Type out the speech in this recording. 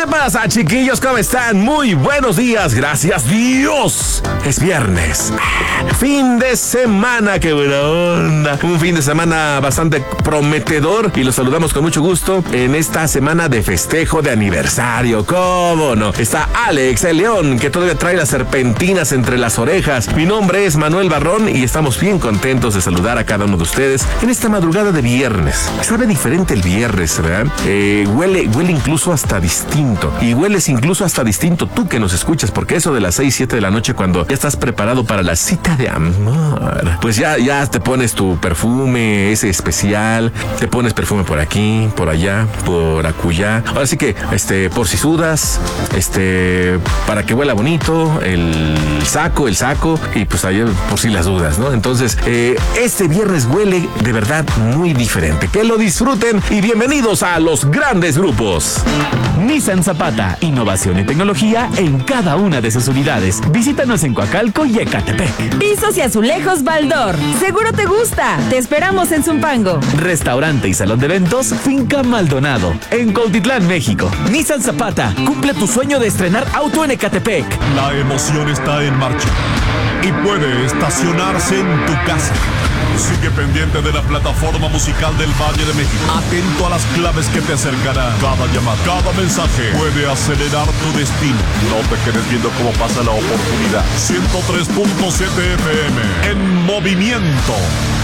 ¿Qué pasa, chiquillos? ¿Cómo están? Muy buenos días, gracias Dios. Es viernes, fin de semana, qué buena onda. Un fin de semana bastante prometedor y los saludamos con mucho gusto en esta semana de festejo de aniversario. ¿Cómo no? Está Alex, el león, que todavía trae las serpentinas entre las orejas. Mi nombre es Manuel Barrón y estamos bien contentos de saludar a cada uno de ustedes en esta madrugada de viernes. Sabe diferente el viernes, ¿verdad? Huele incluso hasta distinto. Y hueles incluso hasta distinto tú que nos escuchas, porque eso de las 6, 7 de la noche, cuando ya estás preparado para la cita de amor, pues ya te pones tu perfume, ese especial, te pones perfume por aquí, por allá, por acullá. Ahora sí que, por si sudas, para que huela bonito, el saco, y pues ahí por si las dudas, ¿no? Entonces, este viernes huele de verdad muy diferente. Que lo disfruten y bienvenidos a los grandes grupos. Nissan Zapata, innovación y tecnología en cada una de sus unidades. Visítanos en Coacalco y Ecatepec. Pisos y azulejos Baldor. Seguro te gusta. Te esperamos en Zumpango. Restaurante y salón de eventos Finca Maldonado, en Cuautitlán, México. Nissan Zapata, cumple tu sueño de estrenar auto en Ecatepec. La emoción está en marcha y puede estacionarse en tu casa. Sigue pendiente de la plataforma musical del Valle de México. Atento a las claves que te acercarán. Cada llamada, cada mensaje puede acelerar tu destino. No te quedes viendo cómo pasa la oportunidad. 103.7 FM en movimiento.